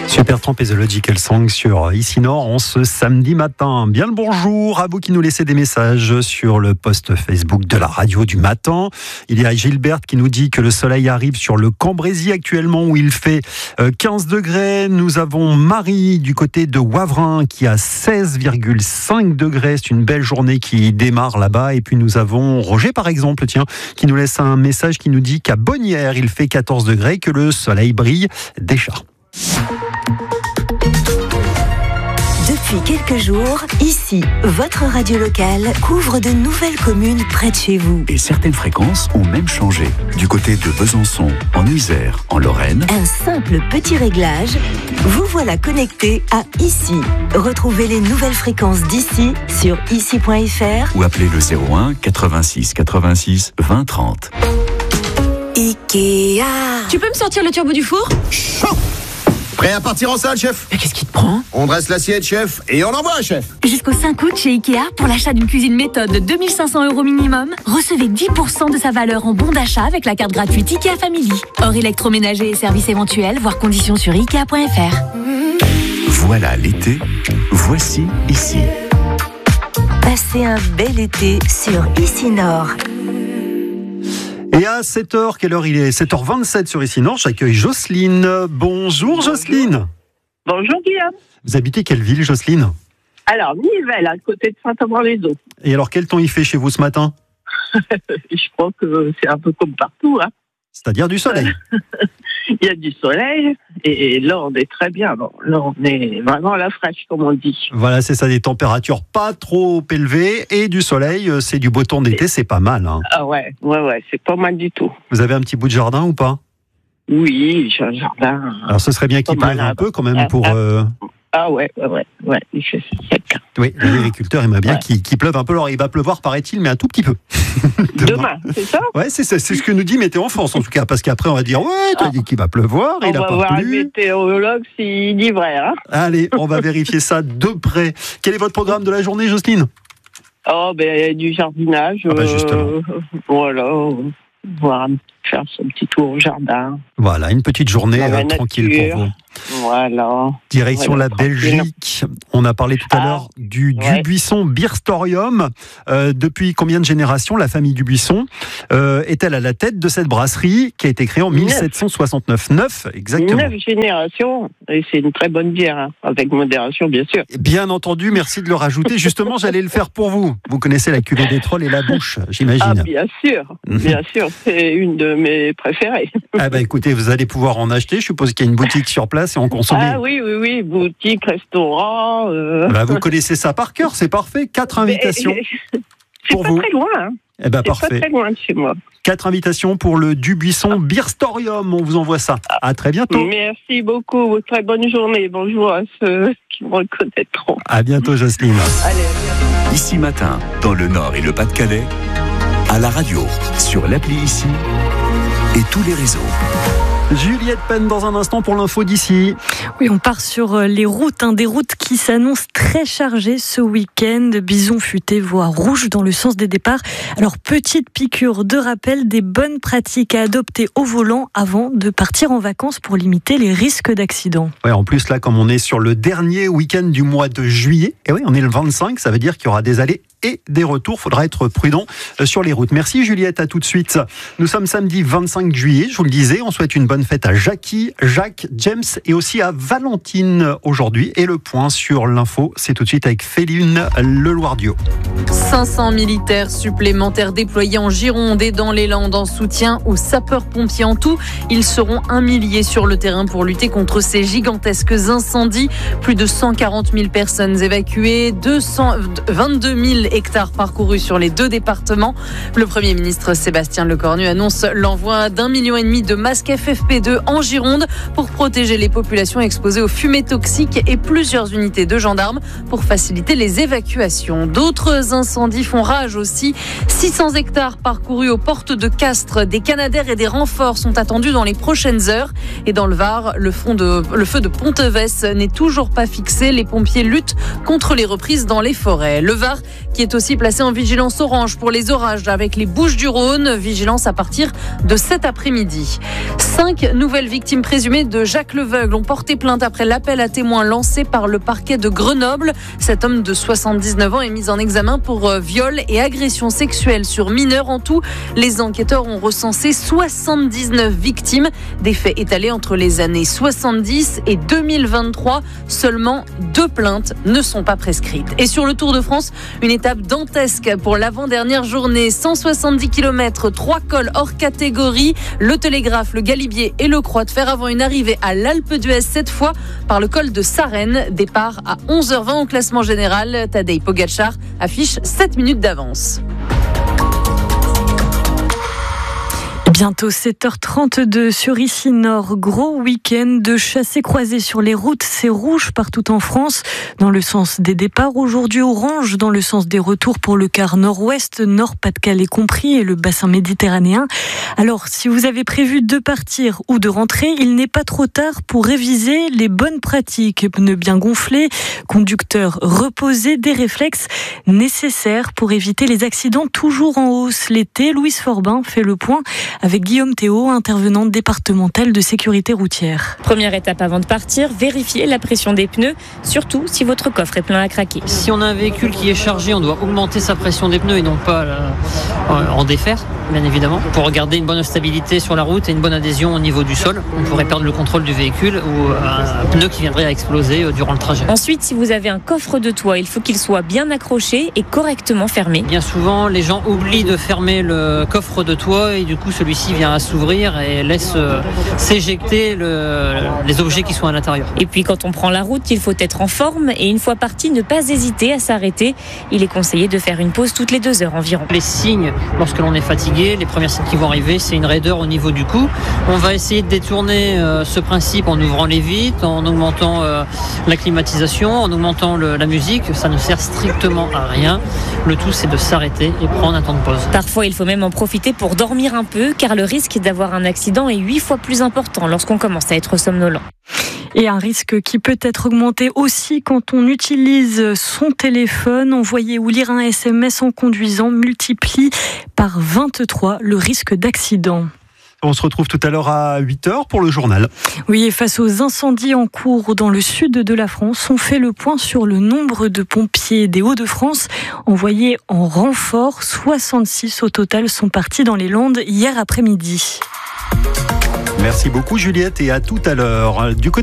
Supertramp et The Logical Song sur Ici Nord en ce samedi matin. Bien le bonjour à vous qui nous laissez des messages sur le post Facebook de la radio du matin. Il y a Gilberte qui nous dit que le soleil arrive sur le Cambrésis actuellement où il fait 15 degrés. Nous avons Marie du côté de Wavrin qui a 16,5 degrés. C'est une belle journée qui démarre là-bas. Et puis nous avons Roger par exemple, qui nous laisse un message qui nous dit qu'à Bonnières il fait 14 degrés, que le soleil brille déjà. Depuis quelques jours, ici, votre radio locale couvre de nouvelles communes près de chez vous. Et certaines fréquences ont même changé. Du côté de Besançon, en Isère, en Lorraine. Un simple petit réglage, vous voilà connecté à Ici. Retrouvez les nouvelles fréquences d'ici sur ici.fr ou appelez le 01 86 86 20 30. Ikea. Tu peux me sortir le turbo du four ? Chaud. Prêt à partir en salle, chef ? Mais qu'est-ce qui te prend ? On dresse l'assiette, chef, et on envoie, chef. Jusqu'au 5 août chez Ikea, pour l'achat d'une cuisine méthode de 2500 € minimum, recevez 10% de sa valeur en bon d'achat avec la carte gratuite Ikea Family. Hors électroménager et services éventuels, voir conditions sur Ikea.fr. Voilà l'été, voici Ici. Passez un bel été sur Ici Nord. Et à 7h, quelle heure il est ? 7h27 sur Ici Nord, j'accueille Jocelyne. Bonjour Jocelyne. Bonjour Guillaume. Vous habitez quelle ville Jocelyne ? Alors, Nivelles, à côté de Saint-Amand-les-Eaux. Et alors quel temps il fait chez vous ce matin ? Je crois que c'est un peu comme partout. Hein. C'est-à-dire du soleil. Il y a du soleil et là on est très bien. Bon, là on est vraiment à la fraîche comme on dit. Voilà, c'est ça, des températures pas trop élevées et du soleil, c'est du beau temps d'été, c'est pas mal. Hein. Ah ouais, c'est pas mal du tout. Vous avez un petit bout de jardin ou pas ? Oui, j'ai un jardin. Alors ce serait bien qu'il pleuve un peu quand même pour... Ah ouais, il fait sec. Oui, l'agriculteur aimerait bien qu'il pleuve un peu. Alors il va pleuvoir, paraît-il, mais un tout petit peu. Demain, c'est ça ? Ouais, c'est ce que nous dit Météo France en tout cas, parce qu'après on va dire t'as dit qu'il va pleuvoir, il a pas plu. On va voir le météorologue s'il dit vrai. Hein. Allez, on va vérifier ça de près. Quel est votre programme de la journée, Jocelyne ? Oh, du jardinage. Justement. Voilà, faire son petit tour au jardin. Voilà, une petite journée tranquille pour vous. Voilà. Direction la Belgique. On a parlé tout à l'heure du Dubuisson Bierstorium. Depuis combien de générations la famille Dubuisson est-elle à la tête de cette brasserie qui a été créée en 1769 ? 9, exactement. 9 générations. Et c'est une très bonne bière, hein, avec modération, bien sûr. Bien entendu, merci de le rajouter. Justement, j'allais le faire pour vous. Vous connaissez la cuvée des Trolls et la Bouche, j'imagine. Ah, bien sûr. C'est une de mes préférées. Écoutez, vous allez pouvoir en acheter. Je suppose qu'il y a une boutique sur place et en consommer. Ah oui, boutique, restaurant. Vous connaissez ça par cœur, c'est parfait. 4 invitations pour vous. C'est pas très loin. Hein. Parfait. C'est pas très loin de chez moi. 4 invitations pour le Dubuisson Bierstorium. On vous envoie ça. À très bientôt. Merci beaucoup. Très bonne journée. Bonjour à ceux qui me reconnaîtront. À bientôt, Jocelyne. Allez, à bientôt. Ici matin, dans le Nord et le Pas-de-Calais, à la radio, sur l'appli Ici et tous les réseaux. Juliette Penn dans un instant pour l'info d'ici. Oui, on part sur les routes, des routes qui s'annoncent très chargées ce week-end. Bison futé, voie rouge dans le sens des départs. Alors, petite piqûre de rappel des bonnes pratiques à adopter au volant avant de partir en vacances pour limiter les risques d'accident. Ouais, en plus, là, comme on est sur le dernier week-end du mois de juillet, et oui, on est le 25, ça veut dire qu'il y aura des allées et des retours. Faudra être prudent sur les routes. Merci Juliette, à tout de suite. Nous sommes samedi 25 juillet, je vous le disais, on souhaite une bonne fête à Jackie, Jacques, James et aussi à Valentine aujourd'hui. Et le point sur l'info, c'est tout de suite avec Féline Leloirdio. 500 militaires supplémentaires déployés en Gironde et dans les Landes en soutien aux sapeurs-pompiers. En tout, ils seront 1 millier sur le terrain pour lutter contre ces gigantesques incendies. Plus de 140 000 personnes évacuées, 22 000 hectares parcourus sur les 2 départements. Le Premier ministre Sébastien Lecornu annonce l'envoi d'1,5 million de masques FFP2 en Gironde pour protéger les populations exposées aux fumées toxiques et plusieurs unités de gendarmes pour faciliter les évacuations. D'autres incendies font rage aussi. 600 hectares parcourus aux portes de Castres. Des Canadaires et des renforts sont attendus dans les prochaines heures. Et dans le Var, le feu de Ponteves n'est toujours pas fixé. Les pompiers luttent contre les reprises dans les forêts. Le Var qui est aussi placé en vigilance orange pour les orages avec les Bouches-du-Rhône. Vigilance à partir de cet après-midi. 5 nouvelles victimes présumées de Jacques Leveugle ont porté plainte après l'appel à témoins lancé par le parquet de Grenoble. Cet homme de 79 ans est mis en examen pour viol et agression sexuelle sur mineurs. En tout, les enquêteurs ont recensé 79 victimes. Des faits étalés entre les années 70 et 2023. Seulement 2 plaintes ne sont pas prescrites. Et sur le Tour de France, une étape dantesque pour l'avant-dernière journée. 170 km, 3 cols hors catégorie. Le Télégraphe, le Galibier et le Croix de Fer avant une arrivée à l'Alpe d'Huez, cette fois par le col de Sarenne. Départ à 11h20 au classement général. Tadej Pogačar affiche 7 minutes d'avance. Bientôt 7h32 sur Ici Nord. Gros week-end de chassés-croisés sur les routes. C'est rouge partout en France dans le sens des départs. Aujourd'hui, orange dans le sens des retours pour le quart nord-ouest, Nord-Pas-de-Calais compris et le bassin méditerranéen. Alors, si vous avez prévu de partir ou de rentrer, il n'est pas trop tard pour réviser les bonnes pratiques. Pneus bien gonflés, conducteurs reposés, des réflexes nécessaires pour éviter les accidents toujours en hausse l'été. Louise Forbin fait le point avec Guillaume Théo, intervenante départementale de sécurité routière. Première étape avant de partir, vérifier la pression des pneus, surtout si votre coffre est plein à craquer. Si on a un véhicule qui est chargé, on doit augmenter sa pression des pneus et non pas en défaire, bien évidemment, pour garder une bonne stabilité sur la route et une bonne adhésion au niveau du sol. On pourrait perdre le contrôle du véhicule ou un pneu qui viendrait à exploser durant le trajet. Ensuite, si vous avez un coffre de toit, il faut qu'il soit bien accroché et correctement fermé. Bien souvent, les gens oublient de fermer le coffre de toit et du coup, celui-ci vient à s'ouvrir et laisse s'éjecter les objets qui sont à l'intérieur. Et puis quand on prend la route, il faut être en forme et une fois parti, ne pas hésiter à s'arrêter. Il est conseillé de faire une pause toutes les 2 heures environ. Les signes, lorsque l'on est fatigué, les premiers signes qui vont arriver, c'est une raideur au niveau du cou. On va essayer de détourner ce principe en ouvrant les vitres, en augmentant la climatisation, en augmentant la musique. Ça ne sert strictement à rien. Le tout, c'est de s'arrêter et prendre un temps de pause. Parfois, il faut même en profiter pour dormir un peu, car le risque d'avoir un accident est 8 fois plus important lorsqu'on commence à être somnolent. Et un risque qui peut être augmenté aussi quand on utilise son téléphone. Envoyer ou lire un SMS en conduisant multiplie par 23 le risque d'accident. On se retrouve tout à l'heure à 8h pour le journal. Oui, et face aux incendies en cours dans le sud de la France, on fait le point sur le nombre de pompiers des Hauts-de-France envoyés en renfort. 66 au total sont partis dans les Landes hier après-midi. Merci beaucoup Juliette et à tout à l'heure. Du côté